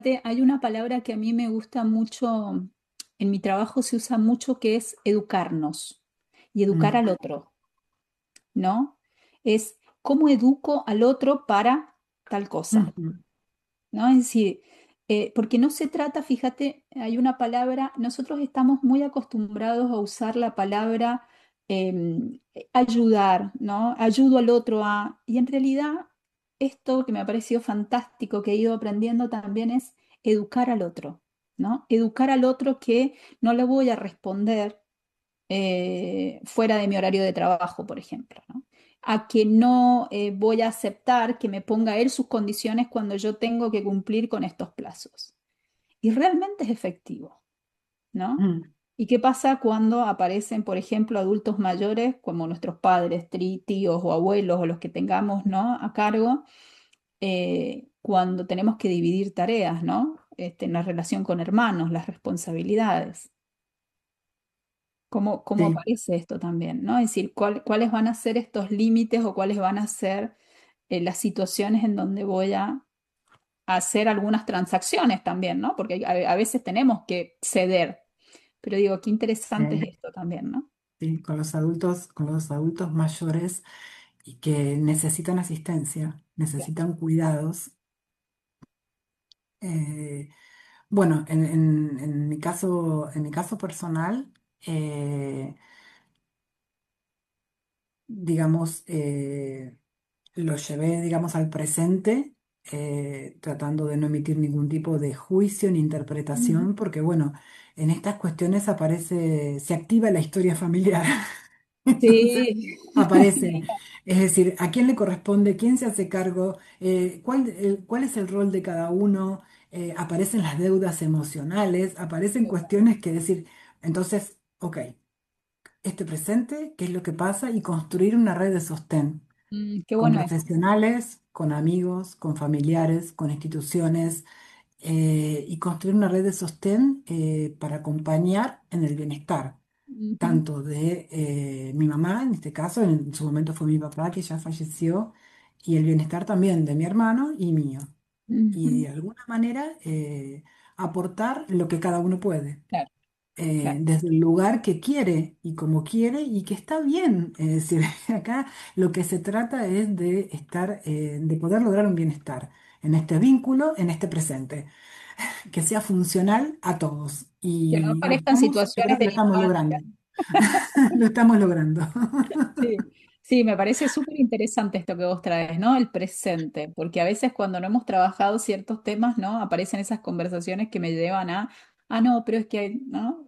hay una palabra que a mí me gusta mucho, en mi trabajo se usa mucho, que es educarnos y educar Mm, al otro, ¿no? Es cómo educo al otro para tal cosa, ujú, ¿no? Es decir, porque no se trata, fíjate, hay una palabra, nosotros estamos muy acostumbrados a usar la palabra ayudar, ¿no? Ayudo al otro a, y en realidad esto que me ha parecido fantástico, que he ido aprendiendo también es educar al otro, ¿no? Educar al otro que no le voy a responder fuera de mi horario de trabajo, por ejemplo, ¿no? A que no voy a aceptar que me ponga él sus condiciones cuando yo tengo que cumplir con estos plazos. Y realmente es efectivo, ¿no? mm, ¿Y qué pasa cuando aparecen, por ejemplo, adultos mayores como nuestros padres, tíos o abuelos o los que tengamos, ¿no? A cargo, cuando tenemos que dividir tareas, ¿no? En la relación con hermanos, las responsabilidades. ¿Cómo sí, aparece esto también, ¿no? Es decir, cuáles van a ser estos límites o cuáles van a ser las situaciones en donde voy a hacer algunas transacciones también, ¿no? Porque a veces tenemos que ceder, pero digo, qué interesante es sí, esto también, ¿no? sí, con los adultos mayores y que necesitan asistencia, Claro. necesitan cuidados. Eh, bueno, en mi caso personal, eh, digamos, lo llevé, digamos, al presente, tratando de no emitir ningún tipo de juicio ni Ujú. interpretación, porque bueno, en estas cuestiones aparece, se activa la historia familiar. Entonces Sí, aparece, es decir, a quién le corresponde, quién se hace cargo, cuál es el rol de cada uno, aparecen las deudas emocionales, aparecen cuestiones que decir, entonces, ok, este presente, qué es lo que pasa y construir una red de sostén Qué con bueno esto. profesionales, con amigos, con familiares, con instituciones, y construir una red de sostén para acompañar en el bienestar, Ujú, tanto de mi mamá, en este caso, en su momento fue mi papá que ya falleció, y el bienestar también de mi hermano y mío. Y ujú. de alguna manera aportar lo que cada uno puede Claro, claro. desde el lugar que quiere y como quiere y que está bien. Es decir, acá lo que se trata es de estar, de poder lograr un bienestar en este vínculo, en este presente, que sea funcional a todos. Que no Y lo parezcan estamos, yo creo situaciones que de lo la estamos infancia. logrando. Lo estamos logrando. Sí, sí, me parece súper interesante esto que vos traes, ¿no? El presente, porque a veces cuando no hemos trabajado ciertos temas, ¿no? Aparecen esas conversaciones que me llevan no, pero es que, ¿no?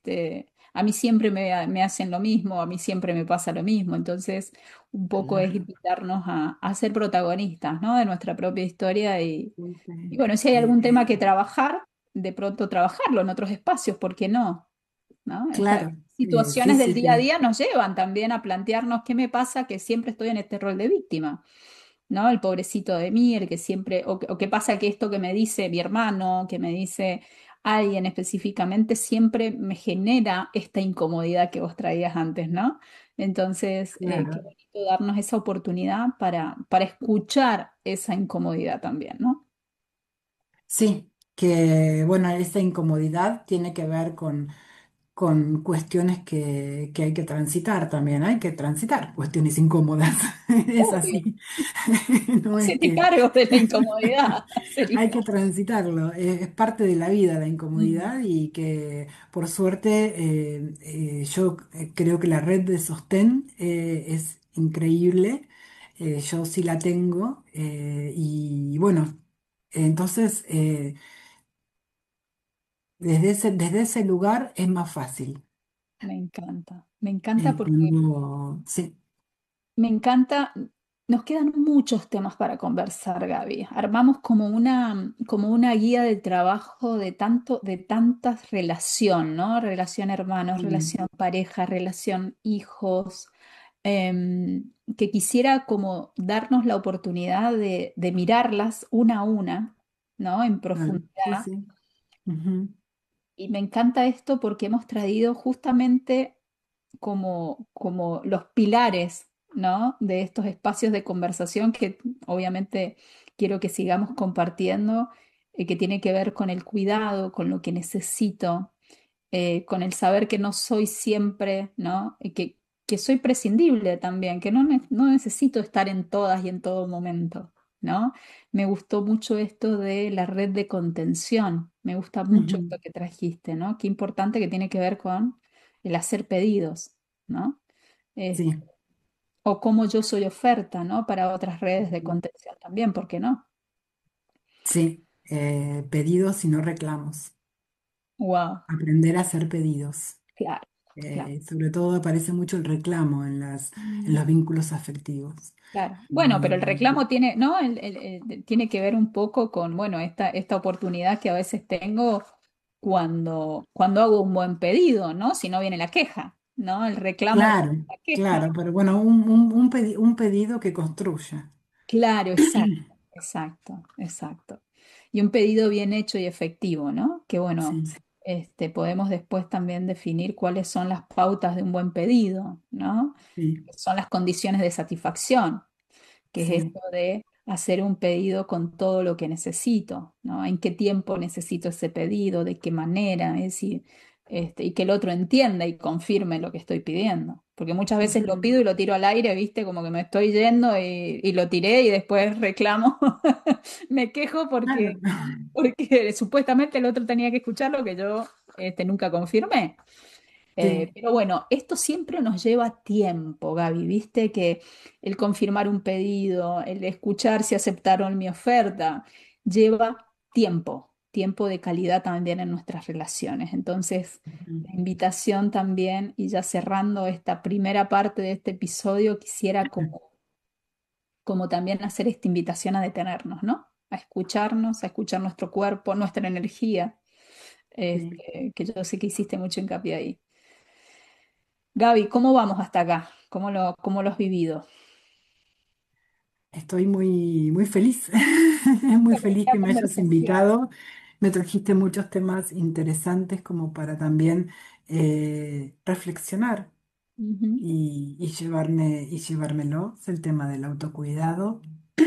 A mí siempre me hacen lo mismo, a mí siempre me pasa lo mismo, entonces un poco es Claro. invitarnos a ser protagonistas, ¿no? De nuestra propia historia Sí, y sí. bueno, si hay algún tema que trabajar, de pronto trabajarlo en otros espacios, ¿por qué no? ¿No? Estas Claro, sí, situaciones del sí, día a sí. día nos llevan también a plantearnos qué me pasa que siempre estoy en este rol de víctima, ¿no? El pobrecito de mí, el que siempre, o qué pasa que esto que me dice mi hermano, que me dice alguien específicamente, siempre me genera esta incomodidad que vos traías antes, ¿no? Entonces, qué Claro. bonito darnos esa oportunidad para escuchar esa incomodidad también, ¿no? Sí, que bueno, esa incomodidad tiene que ver con cuestiones que hay que transitar también, hay que transitar cuestiones incómodas, es Obvio, así, no es hacete que cargo de la incomodidad, sería. hay que transitarlo, es parte de la vida la Mm, incomodidad y que por suerte yo creo que la red de sostén es increíble, yo sí la tengo y bueno, entonces desde ese lugar es más fácil. me encanta porque Sí. me encanta, nos quedan muchos temas para conversar, Gaby. Armamos como una guía de trabajo de tantas relación, ¿no? Relación hermanos, Mm, relación pareja, relación hijos, que quisiera como darnos la oportunidad de mirarlas una a una, ¿no? En claro, sí, profundidad. sí. Ujú, Y me encanta esto porque hemos traído justamente como los pilares, ¿no? De estos espacios de conversación que obviamente quiero que sigamos compartiendo. que tiene que ver con el cuidado, con lo que necesito, con el saber que no soy siempre, ¿no? Y que soy prescindible también, que no necesito estar en todas y en todo momento, ¿no? Me gustó mucho esto de la red de contención, me gusta mucho Ujú. esto que trajiste, ¿no? Qué importante que tiene que ver con el hacer pedidos, ¿no? Este, Sí, o cómo yo soy oferta, ¿no? Para otras redes de ujú. contención también, ¿por qué no? Sí, pedidos y no reclamos. Wow, Aprender a hacer pedidos. claro, claro. Sobre todo aparece mucho el reclamo en los vínculos afectivos. Claro. Bueno, pero el Y reclamo tiene, ¿no? Tiene que ver un poco con, bueno, esta oportunidad que a veces tengo cuando hago un buen pedido, ¿no? Si no viene la queja, ¿no? El reclamo claro, la queja. claro, pero bueno, un pedido que construya. Claro, exacto, exacto, exacto. Y un pedido bien hecho y efectivo, ¿no? Que bueno, Sí, podemos después también definir cuáles son las pautas de un buen pedido, ¿no? sí, Son las condiciones de satisfacción, que es sí. esto de hacer un pedido con todo lo que necesito, ¿no? ¿En qué tiempo necesito ese pedido? ¿De qué manera? Es decir, y que el otro entienda y confirme lo que estoy pidiendo. Porque muchas veces lo Ujú. pido y lo tiro al aire, ¿viste? Como que me estoy yendo y lo tiré y después reclamo, me quejo Claro, porque supuestamente el otro tenía que escuchar lo que yo nunca confirmé. sí, Pero bueno, esto siempre nos lleva tiempo, Gaby, viste que el confirmar un pedido, el escuchar si aceptaron mi oferta, lleva tiempo, tiempo de calidad también en nuestras relaciones. Entonces, ujú, la invitación también, y ya cerrando esta primera parte de este episodio, quisiera como también hacer esta invitación a detenernos, ¿no? A escucharnos, a escuchar nuestro cuerpo, nuestra energía, sí. que yo sé que hiciste mucho hincapié ahí. Gaby, ¿cómo vamos hasta acá? ¿Cómo lo has vivido? Estoy muy feliz, muy Bueno, feliz esta que me hayas conversación. invitado. Me trajiste muchos temas interesantes como para también reflexionar Ujú, y llevármelo. Es el tema del autocuidado.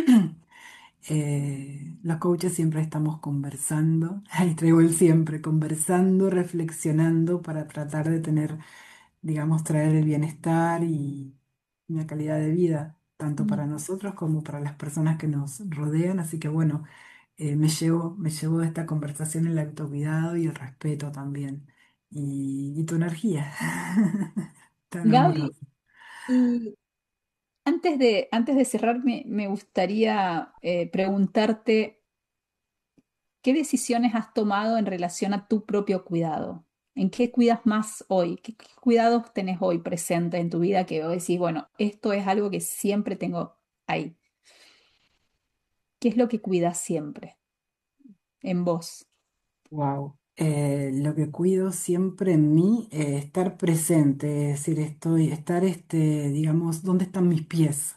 Los coaches siempre estamos conversando, ahí traigo el siempre, conversando, reflexionando para tratar de tener, digamos, traer el bienestar y una calidad de vida, tanto mm. para nosotros como para las personas que nos rodean. Así que bueno, me llevo de esta conversación el autocuidado y el respeto también. Y tu energía tan Gaby, amorosa. y antes de cerrar, me gustaría preguntarte qué decisiones has tomado en relación a tu propio cuidado. ¿En qué cuidas más hoy? ¿Qué cuidados tenés hoy presentes en tu vida que vos decís, bueno, esto es algo que siempre tengo ahí? ¿Qué es lo que cuidas siempre en vos? Wow. Lo que cuido siempre en mí, estar presente, es decir, estar, digamos, ¿dónde están mis pies?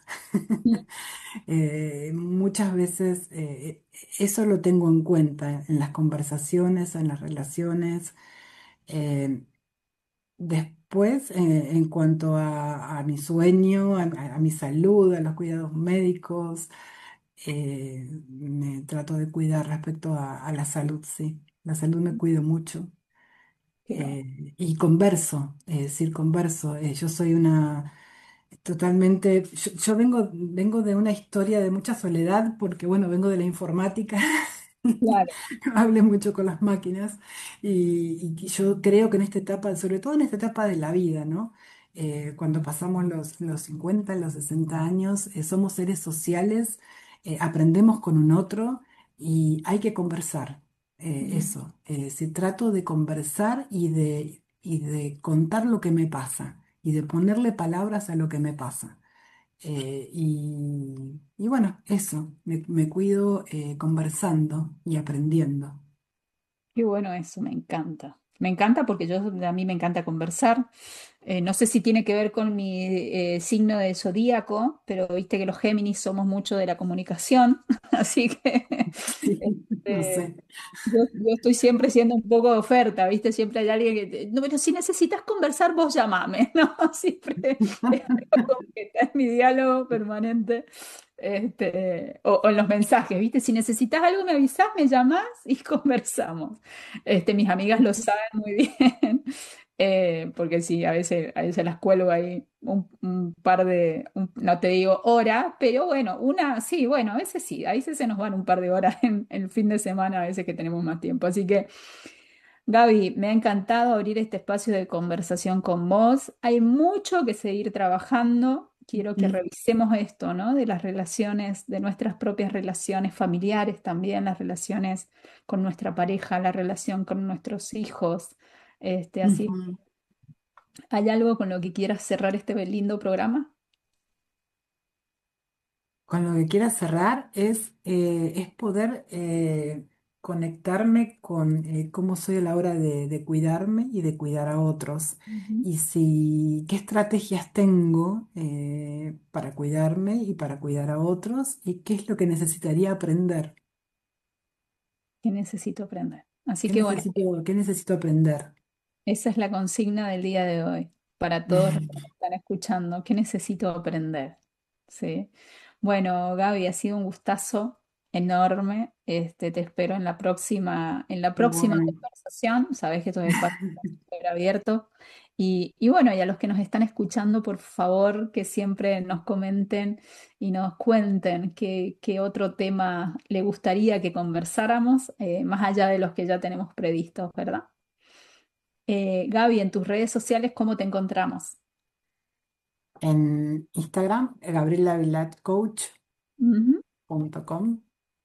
Muchas veces eso lo tengo en cuenta en las conversaciones, en las relaciones. Eh, Después, en cuanto a mi sueño, a mi salud, a los cuidados médicos, me trato de cuidar respecto a la salud, sí. La salud me cuido mucho. Qué bueno. Y converso, es decir, converso. Yo soy una totalmente, yo vengo de una historia de mucha soledad porque, bueno, vengo de la informática, Claro. hablé mucho con las máquinas y yo creo que en esta etapa, sobre todo en esta etapa de la vida, ¿no? Cuando pasamos los 50 los 60 años, somos seres sociales, aprendemos con un otro y hay que conversar. Mm. Eso, si trato de conversar y de contar lo que me pasa y de ponerle palabras a lo que me pasa. Y bueno, eso, me cuido conversando y aprendiendo. Qué bueno eso, me encanta. Me encanta porque a mí me encanta conversar. No sé si tiene que ver con mi signo de zodíaco, pero viste que los Géminis somos mucho de la comunicación, así que Sí, lo este, sé. yo estoy siempre siendo un poco de oferta, viste, siempre hay alguien no, pero si necesitas conversar, vos llamame, ¿no? Siempre estoy como que está en mi diálogo permanente. O en los mensajes, ¿viste? Si necesitas algo, me avisás, me llamás y conversamos. Mis amigas lo saben muy bien, porque sí, a veces las cuelgo ahí un par de, no te digo horas, pero bueno, sí, bueno, a veces se nos van un par de horas en el fin de semana, a veces que tenemos más tiempo. Así que Gaby, me ha encantado abrir este espacio de conversación con vos. Hay mucho que seguir trabajando. Quiero que Mm, revisemos esto, ¿no? De las relaciones, de nuestras propias relaciones familiares también, las relaciones con nuestra pareja, la relación con nuestros hijos. Así, ujú. ¿hay algo con lo que quieras cerrar este lindo programa? Con lo que quiera cerrar es poder conectarme con cómo soy a la hora de cuidarme y de cuidar a otros. Ujú. Y si, qué estrategias tengo para cuidarme y para cuidar a otros y qué es lo que necesitaría aprender. Que necesito aprender. Así que bueno. Qué necesito aprender? Esa es la consigna del día de hoy para todos los que me están escuchando. ¿Qué necesito aprender? ¿Sí? Bueno, Gaby, ha sido un gustazo enorme. Te espero en la próxima Igual. conversación. Sabes que estos espacios están súper abiertos. Y bueno, y a los que nos están escuchando, por favor, que siempre nos comenten y nos cuenten qué otro tema le gustaría que conversáramos, más allá de los que ya tenemos previstos, ¿verdad? Gaby, en tus redes sociales, ¿cómo te encontramos? En Instagram, Ujú. gabrielavilatcoach.com.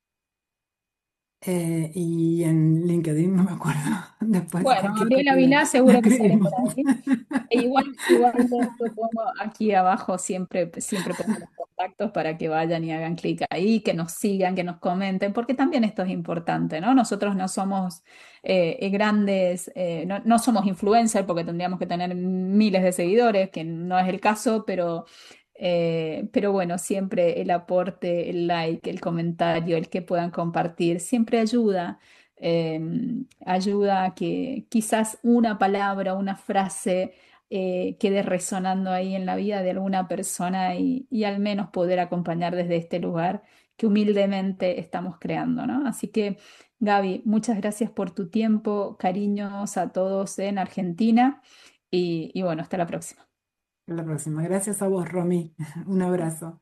Y en LinkedIn, no me acuerdo. Después Bueno, cualquier cosa Gabriela Vilá la seguro que sale por escribimos. ahí. Igualmente pongo aquí abajo, siempre pongo los contactos para que vayan y hagan clic ahí, que nos sigan, que nos comenten, porque también esto es importante, ¿no? Nosotros no somos grandes, no somos influencers porque tendríamos que tener miles de seguidores, que no es el caso, pero bueno, siempre el aporte, el like, el comentario, el que puedan compartir, siempre ayuda. Ayuda a que quizás una palabra, una frase quede resonando ahí en la vida de alguna persona y al menos poder acompañar desde este lugar que humildemente estamos creando, ¿no? Así que, Gaby, muchas gracias por tu tiempo, cariños a todos en Argentina y bueno, hasta la próxima. Hasta la próxima. Gracias a vos, Romy. Un abrazo.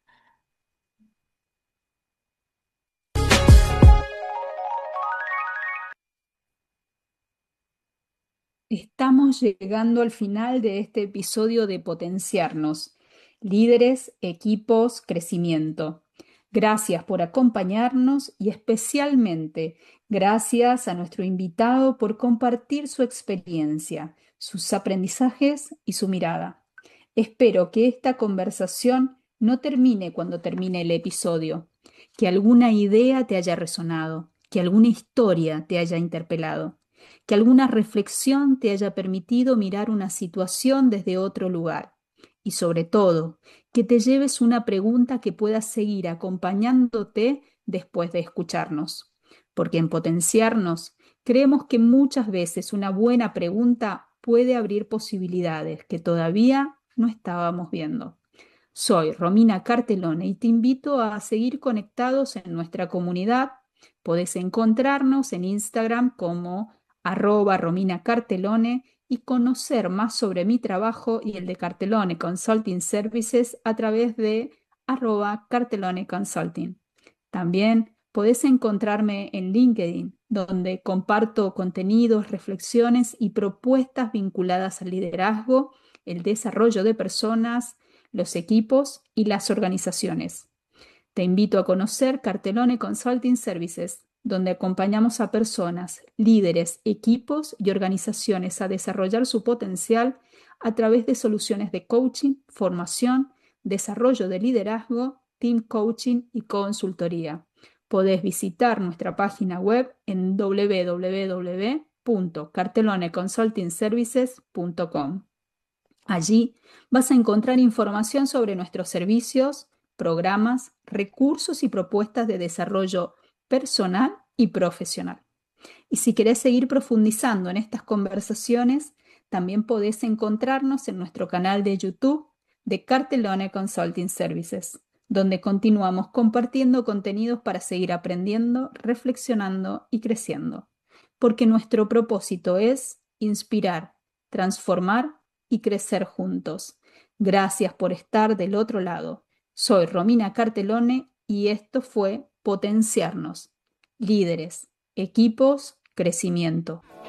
Estamos llegando al final de este episodio de Potenciarnos, líderes, equipos, crecimiento. Gracias por acompañarnos y especialmente gracias a nuestro invitado por compartir su experiencia, sus aprendizajes y su mirada. Espero que esta conversación no termine cuando termine el episodio, que alguna idea te haya resonado, que alguna historia te haya interpelado, que alguna reflexión te haya permitido mirar una situación desde otro lugar y sobre todo, que te lleves una pregunta que pueda seguir acompañándote después de escucharnos. Porque en potenciarnos, creemos que muchas veces una buena pregunta puede abrir posibilidades que todavía no estábamos viendo. Soy Romina Cartelone y te invito a seguir conectados en nuestra comunidad. Podés encontrarnos en Instagram como @Romina Cartelone y conocer más sobre mi trabajo y el de Cartelone Consulting Services a través de @Cartelone Consulting. También podés encontrarme en LinkedIn, donde comparto contenidos, reflexiones y propuestas vinculadas al liderazgo, el desarrollo de personas, los equipos y las organizaciones. Te invito a conocer Cartelone Consulting Services, donde acompañamos a personas, líderes, equipos y organizaciones a desarrollar su potencial a través de soluciones de coaching, formación, desarrollo de liderazgo, team coaching y consultoría. Podés visitar nuestra página web en www.carteloneconsultingservices.com. Allí vas a encontrar información sobre nuestros servicios, programas, recursos y propuestas de desarrollo personal y profesional. Y si querés seguir profundizando en estas conversaciones, también podés encontrarnos en nuestro canal de YouTube de Cartelone Consulting Services. donde continuamos compartiendo contenidos para seguir aprendiendo, reflexionando y creciendo, porque nuestro propósito es inspirar, transformar y crecer juntos. Gracias por estar del otro lado. Soy Romina Cartelone y esto fue Potenciarnos. Líderes, equipos, crecimiento.